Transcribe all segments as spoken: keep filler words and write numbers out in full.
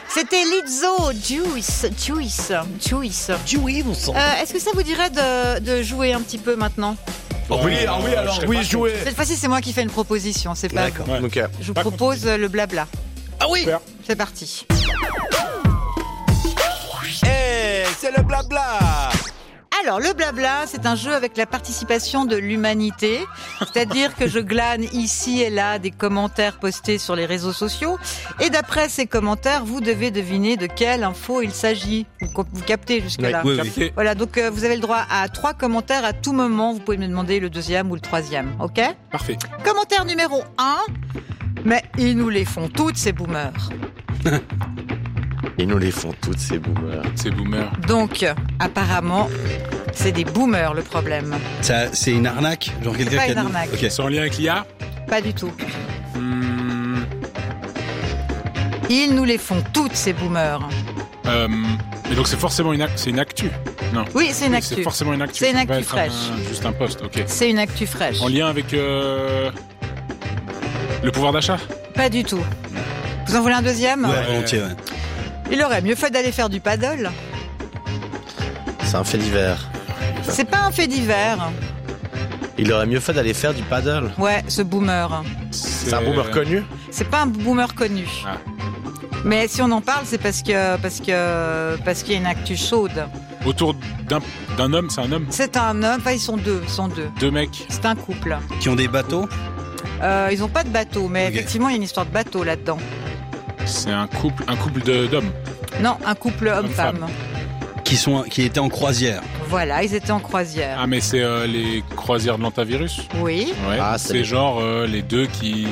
C'était Lizzo, Juice, Juice, Juice. Juice. Euh, est-ce que ça vous dirait de, de jouer un petit peu maintenant ? Oh, oui, ah oui, alors oui, jouer. Cette fois-ci, c'est moi qui fais une proposition, c'est pas D'accord. vous. Ouais. Okay. Je vous Pas propose le blabla. Ah oui. Super. C'est parti. Eh, hey, c'est le blabla. Alors, le blabla, c'est un jeu avec la participation de l'humanité. C'est-à-dire que je glane ici et là des commentaires postés sur les réseaux sociaux. Et d'après ces commentaires, vous devez deviner de quelle info il s'agit. Vous, vous captez jusque-là ? Oui, oui, oui. Voilà, donc euh, vous avez le droit à trois commentaires à tout moment. Vous pouvez me demander le deuxième ou le troisième, ok ? Parfait. Commentaire numéro un. Mais ils nous les font toutes, ces boomers. Ils nous les font toutes, ces boomers. Ces boomers. Donc, apparemment, c'est des boomers le problème. Ça, c'est une arnaque, genre C'est quelqu'un pas qui a une dit- arnaque. Ok. C'est en lien avec l'I A ? Pas du tout. Hmm, Ils nous les font toutes, ces boomers. euh, et donc c'est forcément une, ac- c'est une actu. Non. Oui, c'est une Oui, actu. C'est forcément une actu. C'est une Ça va actu être fraîche. un- juste un post, ok. C'est une actu fraîche. En lien avec euh, le pouvoir d'achat ? Pas du tout. Vous en voulez un deuxième ? Ouais, volontiers, ouais. Il aurait mieux fait d'aller faire du paddle. C'est un fait divers. C'est pas un fait divers. Il aurait mieux fait d'aller faire du paddle. Ouais, ce boomer. C'est un boomer connu. C'est pas un boomer connu. Ah. Mais si on en parle, c'est parce que parce que parce qu'il y a une actu chaude. Autour d'un, d'un homme, c'est un homme ? C'est un homme. Enfin, ils sont deux. Ils sont deux. Deux mecs ? C'est un couple. Qui ont des bateaux. Euh, ils ont pas de bateau, mais Ok. effectivement, il y a une histoire de bateau là-dedans. C'est un couple, un couple de, d'hommes. Non, un couple homme-femme. Homme-femme. Qui, sont, qui étaient en croisière. Voilà, ils étaient en croisière. Ah, mais c'est euh, les croisières de l'antavirus ? Oui. Ouais. Ah, c'est c'est les- genre euh, les deux qui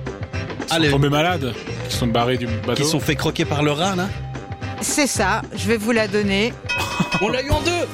Ah, sont les- tombés malades, qui sont barrés du bateau. Qui se sont fait croquer par le rat, là. C'est ça. Je vais vous la donner. On l'a eu en deux.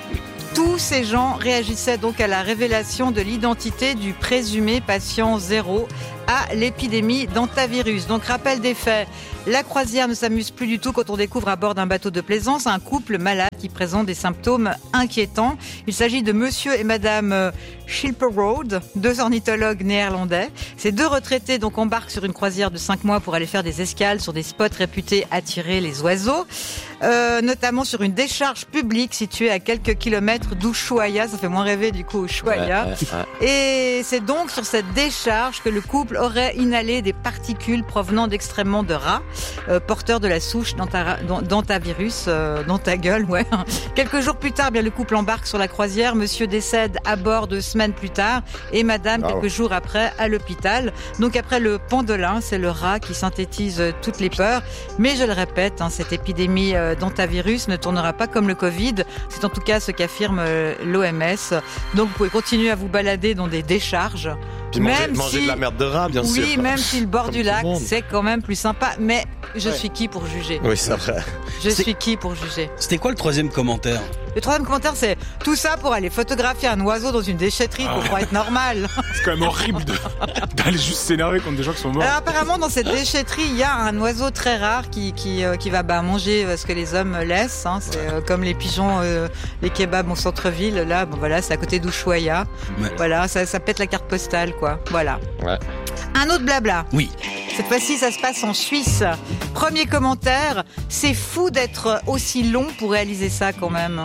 Tous ces gens réagissaient donc à la révélation de l'identité du présumé patient zéro à l'épidémie d'antavirus. Donc, rappel des faits, la croisière ne s'amuse plus du tout quand on découvre à bord d'un bateau de plaisance un couple malade qui présente des symptômes inquiétants. Il s'agit de monsieur et madame Schilperode, deux ornithologues néerlandais. Ces deux retraités donc embarquent sur une croisière de cinq mois pour aller faire des escales sur des spots réputés attirer les oiseaux, euh, notamment sur une décharge publique située à quelques kilomètres d'Ushuaia. Ça fait moins rêver du coup Ushuaia. Ouais, ouais, ouais. Et c'est donc sur cette décharge que le couple aurait inhalé des particules provenant d'excréments de rats, euh, porteurs de la souche d'anta- d'antavirus, euh, dans ta gueule, ouais. Quelques jours plus tard, bien le couple embarque sur la croisière. Monsieur décède à bord deux semaines plus tard et madame Wow. quelques jours après à l'hôpital. Donc après le pendolin, c'est le rat qui synthétise euh, toutes les peurs. Mais je le répète, hein, cette épidémie euh, d'antavirus ne tournera pas comme le Covid. C'est en tout cas ce qu'affirme euh, l'O M S. Donc vous pouvez continuer à vous balader dans des décharges. Puis manger, Même manger si- de la merde de rat, bien sûr. Oui, même si le bord Comme du tout le lac, monde. c'est quand même plus sympa. Mais je Ouais. suis qui pour juger ? Oui, c'est vrai. Je C'est- suis qui pour juger ? C'était quoi le troisième commentaire? Le troisième commentaire, c'est tout ça pour aller photographier un oiseau dans une déchetterie pour Ah. croire être normal. C'est quand même horrible de- d'aller juste s'énerver contre des gens qui sont morts. Alors apparemment, dans cette déchetterie, il y a un oiseau très rare qui qui, euh, qui va bah, manger euh, ce que les hommes laissent. Hein. C'est euh, comme les pigeons, euh, les kebabs au centre-ville. Là, bon voilà, c'est à côté d'Ushuaia. Ouais. Voilà, ça, ça pète la carte postale, quoi. Voilà. Ouais. Un autre blabla. Oui. Cette fois-ci, ça se passe en Suisse. Premier commentaire, c'est fou d'être aussi long pour réaliser ça quand même.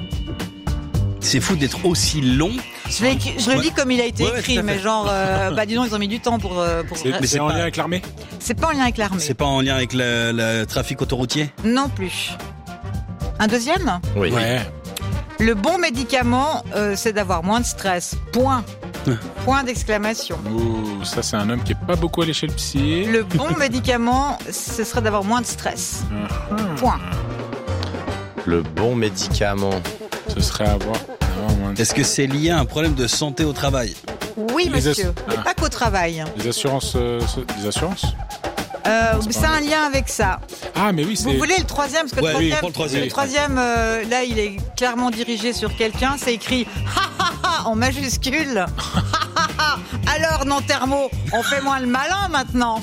C'est fou d'être aussi long. Je, l'ai écrit- je le Ouais. dis comme il a été Ouais, ouais, écrit, tout à fait. mais genre, euh, bah dis donc, ils ont mis du temps pour... euh, pour... C'est, mais c'est c'est en pas- lien avec l'armée ? C'est pas en lien avec l'armée. C'est pas en lien avec le, le trafic autoroutier? Non plus. Un deuxième ? Oui. Ouais. Le bon médicament, euh, c'est d'avoir moins de stress. Point. Point d'exclamation. Ouh, ça c'est un homme qui est pas beaucoup allé chez le psy. Le bon médicament, ce serait d'avoir moins de stress. Point. Le bon médicament. Ce serait avoir. avoir moins de- Est-ce que c'est lié à un problème de santé au travail? Oui, Les monsieur. ass- Mais Ah. pas qu'au travail. Des assurances. euh, ce- des assurances Euh, C'est c'est pas un lien avec ça. Ah, mais oui, c'est. Vous voulez le troisième? Parce que Ouais, le oui, troisième, prends le troisième. le troisième, euh, là, il est clairement dirigé sur quelqu'un. C'est écrit ha ha ha en majuscule. Ha ha ha. Alors, Nantermo, on fait moins le malin maintenant.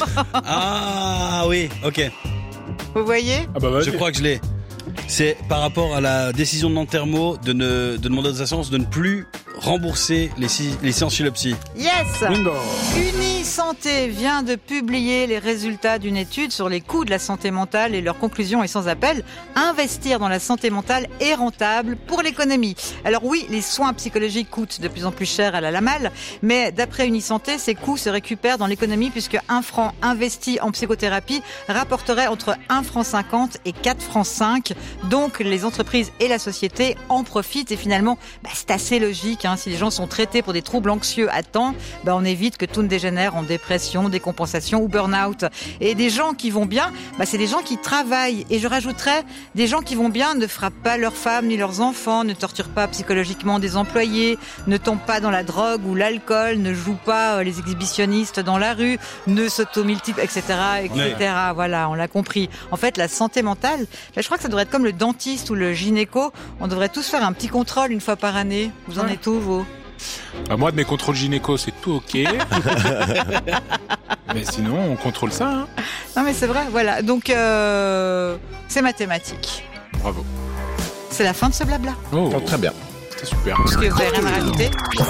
Ah oui, ok. Vous voyez? Ah bah vas-y. Je crois que je l'ai. C'est par rapport à la décision de Nantermo de, ne, de demander aux assurances de ne plus rembourser les, si- les séances chez le psy. Yes. Bingo. Unis e-santé vient de publier les résultats d'une étude sur les coûts de la santé mentale et leur conclusion est sans appel. Investir dans la santé mentale est rentable pour l'économie. Alors oui, les soins psychologiques coûtent de plus en plus cher à la Lamal, mais d'après Unisanté, ces coûts se récupèrent dans l'économie puisque un franc investi en psychothérapie rapporterait entre un franc cinquante et quatre francs cinq. Donc les entreprises et la société en profitent et finalement, bah, c'est assez logique. Hein. Si les gens sont traités pour des troubles anxieux à temps, bah, on évite que tout ne dégénère en dépression, décompensation ou burn-out. Et des gens qui vont bien, bah, c'est des gens qui travaillent. Et je rajouterais, des gens qui vont bien ne frappent pas leurs femmes ni leurs enfants, ne torturent pas psychologiquement des employés, ne tombent pas dans la drogue ou l'alcool, ne jouent pas les exhibitionnistes dans la rue, ne s'automultiplient, et cetera, et cetera. Oui. Voilà, on l'a compris. En fait, la santé mentale, là, je crois que ça devrait être comme le dentiste ou le gynéco. On devrait tous faire un petit contrôle une fois par année. Vous en ouais. êtes où, vous ? Bah, moi, de mes contrôles gynéco, c'est tout ok. Mais sinon, on contrôle ça. Hein. Non, mais c'est vrai, voilà. Donc, euh, c'est mathématique. Bravo. C'est la fin de ce blabla. Oh, oh très bien. C'était super. Est-ce que vous avez rien à rajouter ?